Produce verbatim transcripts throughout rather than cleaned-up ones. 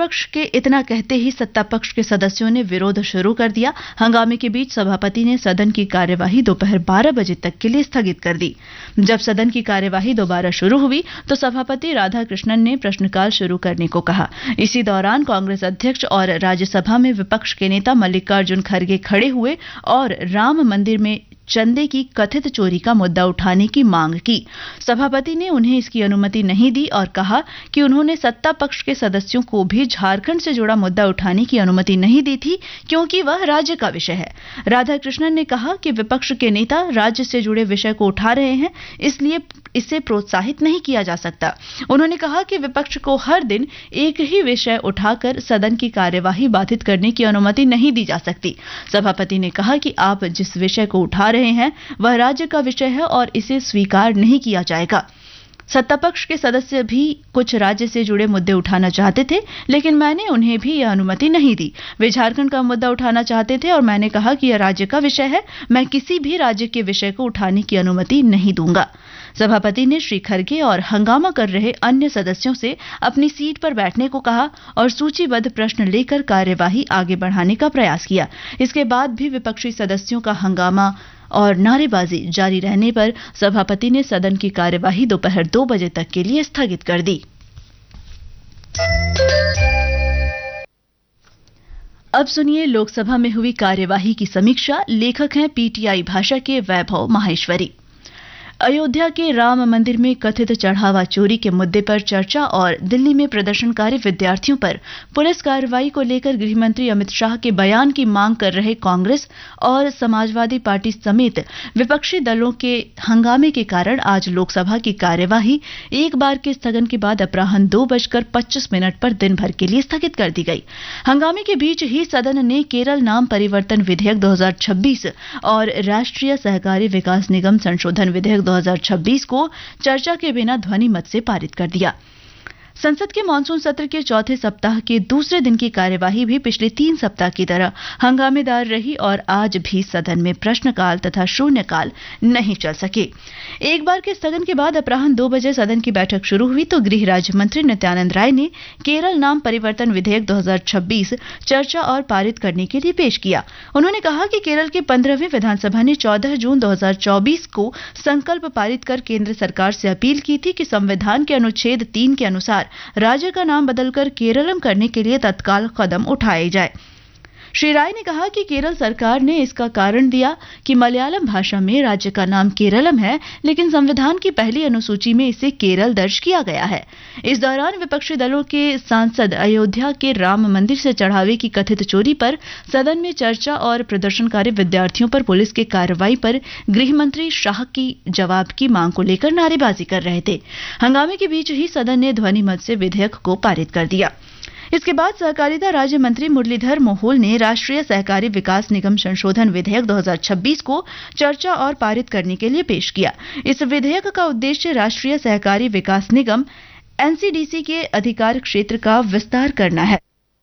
पक्ष के इतना कहते ही सत्ता पक्ष के सदस्यों ने विरोध शुरू कर दिया। हंगामे के बीच सभापति ने सदन की कार्यवाही दोपहर बारह बजे तक के लिए स्थगित कर दी। जब सदन की कार्यवाही दोबारा शुरू हुई तो सभापति राधाकृष्णन ने प्रश्नकाल शुरू करने को कहा। इसी दौरान कांग्रेस अध्यक्ष और राज्यसभा में विपक्ष के नेता मल्लिकार्जुन खड़गे खड़े हुए और राम मंदिर में चंदे की कथित चोरी का मुद्दा उठाने की मांग की। सभापति ने उन्हें इसकी अनुमति नहीं दी और कहा कि उन्होंने सत्ता पक्ष के सदस्यों को भी झारखंड से जुड़ा मुद्दा उठाने की अनुमति नहीं दी थी क्योंकि वह राज्य का विषय है। राधाकृष्णन ने कहा कि विपक्ष के नेता राज्य से जुड़े विषय को उठा रहे हैं, इसलिए इसे प्रोत्साहित नहीं किया जा सकता। उन्होंने कहा कि विपक्ष को हर दिन एक ही विषय उठाकर सदन की कार्यवाही बाधित करने की अनुमति नहीं दी जा सकती। सभापति ने कहा कि आप जिस विषय को उठा रहे हैं वह राज्य का विषय है और इसे स्वीकार नहीं किया जाएगा। सत्ता पक्ष के सदस्य भी कुछ राज्य से जुड़े मुद्दे उठाना चाहते थे, लेकिन मैंने उन्हें भी यह अनुमति नहीं दी। वे झारखंड का मुद्दा उठाना चाहते थे और मैंने कहा कि यह राज्य का विषय है, मैं किसी भी राज्य के विषय को उठाने की अनुमति नहीं दूंगा। सभापति ने श्री खड़गे और हंगामा कर रहे अन्य सदस्यों से अपनी सीट पर बैठने को कहा और सूचीबद्ध प्रश्न लेकर कार्यवाही आगे बढ़ाने का प्रयास किया। इसके बाद भी विपक्षी सदस्यों का हंगामा और नारेबाजी जारी रहने पर सभापति ने सदन की कार्यवाही दोपहर दो बजे तक के लिए स्थगित कर दी। अब सुनिए लोकसभा में हुई कार्यवाही की समीक्षा। लेखक हैं पीटीआई भाषा के वैभव माहेश्वरी। अयोध्या के राम मंदिर में कथित चढ़ावा चोरी के मुद्दे पर चर्चा और दिल्ली में प्रदर्शनकारी विद्यार्थियों पर पुलिस कार्रवाई को लेकर गृहमंत्री अमित शाह के बयान की मांग कर रहे कांग्रेस और समाजवादी पार्टी समेत विपक्षी दलों के हंगामे के कारण आज लोकसभा की कार्यवाही एक बार के स्थगन के बाद अपराह्न दो बजकर पच्चीस मिनट पर दिन भर के लिए स्थगित कर दी गई। हंगामे के बीच ही सदन ने केरल नाम परिवर्तन विधेयक दो हजार छब्बीस और राष्ट्रीय सहकारी विकास निगम संशोधन विधेयक दो हजार छब्बीस को चर्चा के बिना ध्वनि मत से पारित कर दिया। संसद के मानसून सत्र के चौथे सप्ताह के दूसरे दिन की कार्यवाही भी पिछले तीन सप्ताह की तरह हंगामेदार रही और आज भी सदन में प्रश्नकाल तथा शून्यकाल नहीं चल सके। एक बार के स्थगन के बाद अपराह्न दो बजे सदन की बैठक शुरू हुई तो गृह राज्य मंत्री नित्यानंद राय ने केरल नाम परिवर्तन विधेयक दो हजार छब्बीस चर्चा और पारित करने के लिए पेश किया। उन्होंने कहा कि केरल के पंद्रहवीं विधानसभा ने चौदह जून दो हजार चौबीस को संकल्प पारित कर केंद्र सरकार से अपील की थी कि संविधान के अनुच्छेद तीन के अनुसार राज्य का नाम बदलकर केरलम करने के लिए तत्काल कदम उठाए जाए। श्री राय ने कहा कि केरल सरकार ने इसका कारण दिया कि मलयालम भाषा में राज्य का नाम केरलम है, लेकिन संविधान की पहली अनुसूची में इसे केरल दर्ज किया गया है। इस दौरान विपक्षी दलों के सांसद अयोध्या के राम मंदिर से चढ़ावे की कथित चोरी पर सदन में चर्चा और प्रदर्शनकारी विद्यार्थियों पर पुलिस की कार्रवाई पर गृह मंत्री शाह की जवाब की मांग को लेकर नारेबाजी कर रहे थे। हंगामे के बीच ही सदन ने ध्वनि मत से विधेयक को पारित कर दिया। इसके बाद सहकारिता राज्य मंत्री मुरलीधर मोहोल ने राष्ट्रीय सहकारी विकास निगम संशोधन विधेयक दो हजार छब्बीस को चर्चा और पारित करने के लिए पेश किया। इस विधेयक का उद्देश्य राष्ट्रीय सहकारी विकास निगम एनसीडीसी के अधिकार क्षेत्र का विस्तार करना है।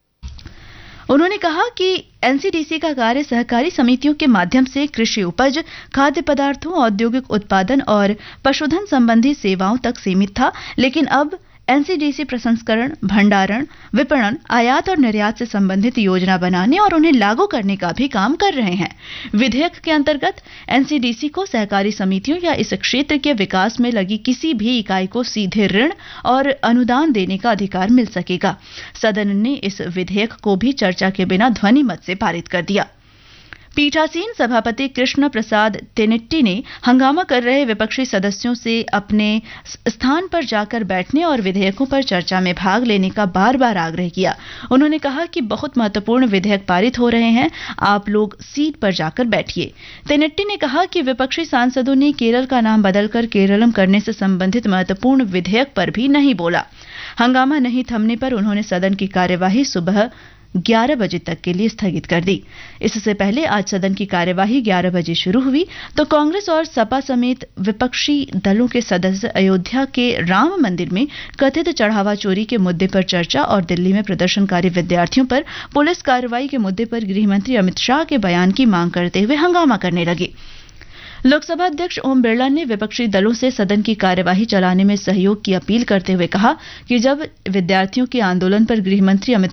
उन्होंने कहा कि एनसीडीसी का कार्य सहकारी समितियों के माध्यम से कृषि उपज, खाद्य पदार्थों, औद्योगिक उत्पादन और पशुधन संबंधी सेवाओं तक सीमित था, लेकिन अब एनसीडीसी प्रसंस्करण, भंडारण, विपणन, आयात और निर्यात से संबंधित योजना बनाने और उन्हें लागू करने का भी काम कर रहे हैं। विधेयक के अंतर्गत एनसीडीसी को सहकारी समितियों या इस क्षेत्र के विकास में लगी किसी भी इकाई को सीधे ऋण और अनुदान देने का अधिकार मिल सकेगा। सदन ने इस विधेयक को भी चर्चा के बिना ध्वनि मत से पारित कर दिया। पीठासीन सभापति कृष्ण प्रसाद तेनेट्टी ने हंगामा कर रहे विपक्षी सदस्यों से अपने स्थान पर जाकर बैठने और विधेयकों पर चर्चा में भाग लेने का बार बार आग्रह किया। उन्होंने कहा कि बहुत महत्वपूर्ण विधेयक पारित हो रहे हैं, आप लोग सीट पर जाकर बैठिए। तेनेट्टी ने कहा कि विपक्षी सांसदों ने केरल का नाम बदलकर केरलम करने से संबंधित महत्वपूर्ण विधेयक पर भी नहीं बोला। हंगामा नहीं थमने पर उन्होंने सदन की कार्यवाही सुबह ग्यारह बजे तक के लिए स्थगित कर दी। इससे पहले आज सदन की कार्यवाही ग्यारह बजे शुरू हुई तो कांग्रेस और सपा समेत विपक्षी दलों के सदस्य अयोध्या के राम मंदिर में कथित चढ़ावा चोरी के मुद्दे पर चर्चा और दिल्ली में प्रदर्शनकारी विद्यार्थियों पर पुलिस कार्रवाई के मुद्दे पर गृहमंत्री अमित शाह के बयान की मांग करते हुए हंगामा करने लगे। लोकसभा अध्यक्ष ओम बिरला ने विपक्षी दलों से सदन की कार्यवाही चलाने में सहयोग की अपील करते हुए कहा कि जब विद्यार्थियों के आंदोलन पर गृहमंत्री अमित